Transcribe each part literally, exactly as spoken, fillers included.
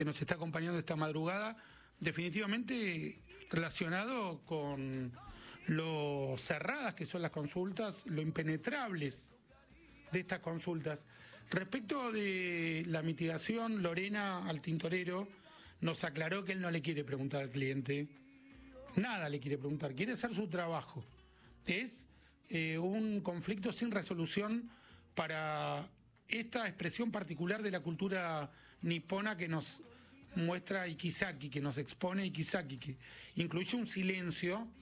que nos está acompañando esta madrugada, definitivamente relacionado con lo cerradas que son las consultas, lo impenetrables de estas consultas. Respecto de la mitigación, Lorena al tintorero nos aclaró que él no le quiere preguntar al cliente, nada le quiere preguntar, quiere hacer su trabajo. Es eh, un conflicto sin resolución para esta expresión particular de la cultura nipona que nos muestra Ikizaki, que nos expone Ikizaki, que incluye un silencio,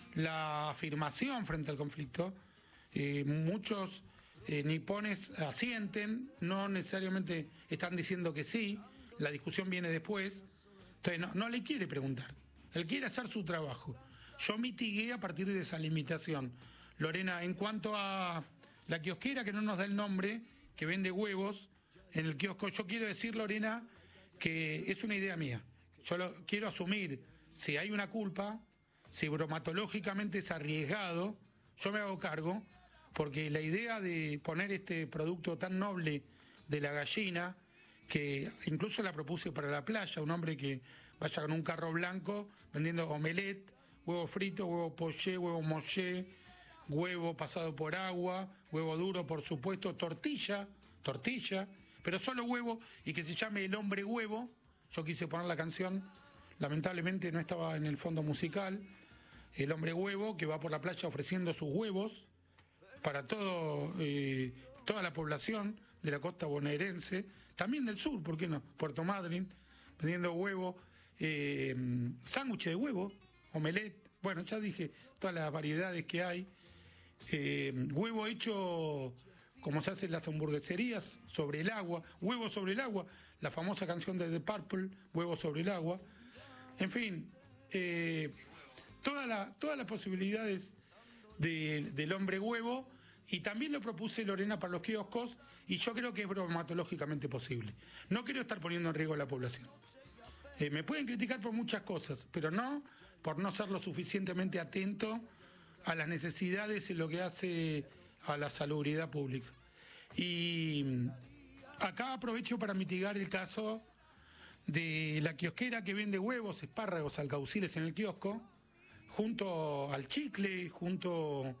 la afirmación frente al conflicto. Eh, muchos eh, nipones asienten, no necesariamente están diciendo que sí, la discusión viene después, entonces no, no le quiere preguntar, él quiere hacer su trabajo. Yo mitigué a partir de esa limitación. Lorena, en cuanto a la kiosquera que no nos da el nombre, que vende huevos en el kiosco, yo quiero decir, Lorena, que es una idea mía. Yo lo quiero asumir. Si hay una culpa, si bromatológicamente es arriesgado, yo me hago cargo, porque la idea de poner este producto tan noble de la gallina, que incluso la propuse para la playa, un hombre que vaya con un carro blanco vendiendo omelette, huevo frito, huevo poché, huevo moché, huevo pasado por agua, huevo duro, por supuesto, tortilla, tortilla, pero solo huevo, y que se llame El Hombre Huevo. Yo quise poner la canción, lamentablemente no estaba en el fondo musical. El Hombre Huevo, que va por la playa ofreciendo sus huevos para todo, eh, toda la población de la costa bonaerense, también del sur, ¿por qué no? Puerto Madryn, vendiendo huevo, eh, sándwich de huevo, omelette, bueno, ya dije todas las variedades que hay. Eh, huevo hecho como se hace en las hamburgueserías, sobre el agua, huevo sobre el agua, la famosa canción de The Purple, huevo sobre el agua. En fin, eh, toda la, todas las posibilidades de, del hombre huevo, y también lo propuse, Lorena, para los kioscos, y yo creo que es bromatológicamente posible. No quiero estar poniendo en riesgo a la población. Eh, me pueden criticar por muchas cosas, pero no por no ser lo suficientemente atento a las necesidades en lo que hace a la salubridad pública. Y acá aprovecho para mitigar el caso de la kiosquera que vende huevos, espárragos, alcauciles en el kiosco, junto al chicle, junto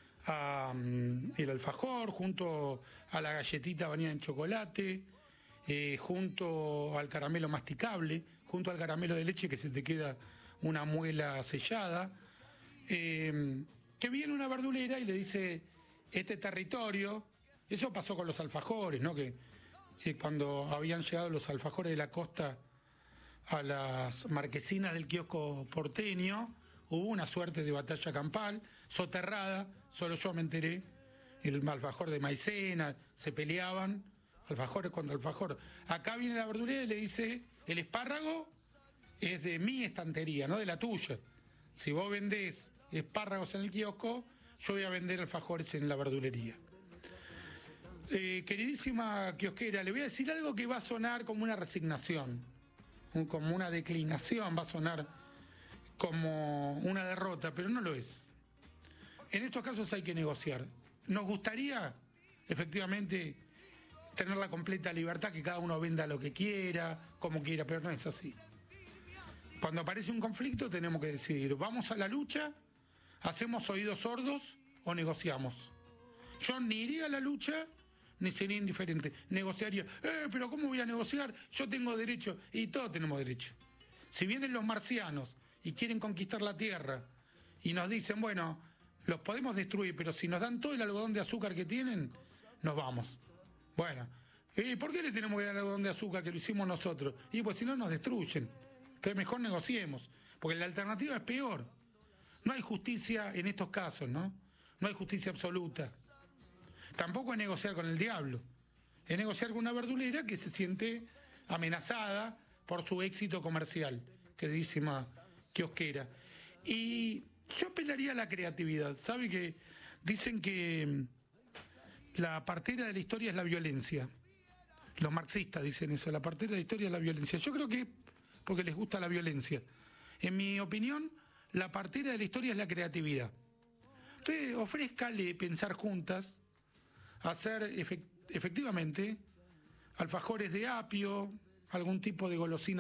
al alfajor, junto a la galletita bañada en chocolate, eh, junto al caramelo masticable, junto al caramelo de leche que se te queda una muela sellada, eh, que viene una verdulera y le dice: este territorio, eso pasó con los alfajores, ¿no? Que eh, cuando habían llegado los alfajores de la costa a las marquesinas del kiosco porteño, hubo una suerte de batalla campal, soterrada, solo yo me enteré, el alfajor de maicena, se peleaban, alfajores contra alfajor. Acá viene la verdulera y le dice: el espárrago es de mi estantería, no de la tuya. Si vos vendés espárragos en el kiosco, yo voy a vender alfajores en la verdulería. Eh, queridísima kiosquera, le voy a decir algo que va a sonar como una resignación, como una declinación, va a sonar como una derrota, pero no lo es. En estos casos hay que negociar. Nos gustaría, efectivamente, tener la completa libertad, que cada uno venda lo que quiera, como quiera, pero no es así. Cuando aparece un conflicto tenemos que decidir: ¿vamos a la lucha? ¿Hacemos oídos sordos o negociamos? Yo ni iría a la lucha ni sería indiferente. Negociaría. Eh, pero ¿cómo voy a negociar? Yo tengo derecho. Y todos tenemos derecho. Si vienen los marcianos y quieren conquistar la Tierra y nos dicen: bueno, los podemos destruir, pero si nos dan todo el algodón de azúcar que tienen, nos vamos. Bueno, ¿y por qué le tenemos que dar el algodón de azúcar que lo hicimos nosotros? Y pues si no nos destruyen. Entonces mejor negociemos, porque la alternativa es peor. No hay justicia en estos casos, ¿no? No hay justicia absoluta. Tampoco es negociar con el diablo. Es negociar con una verdulera que se siente amenazada por su éxito comercial, queridísima kiosquera. Y yo apelaría a la creatividad. ¿Sabe que dicen que la partera de la historia es la violencia? Los marxistas dicen eso, la partera de la historia es la violencia. Yo creo que porque les gusta la violencia. En mi opinión, la partera de la historia es la creatividad. Entonces, ofrézcale pensar juntas, hacer efect efectivamente alfajores de apio, algún tipo de golosina